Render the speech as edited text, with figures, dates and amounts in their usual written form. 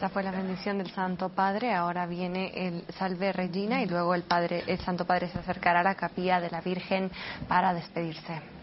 Esta fue la bendición del Santo Padre. Ahora viene el Salve Regina y luego el Santo Padre se acercará a la capilla de la Virgen para despedirse.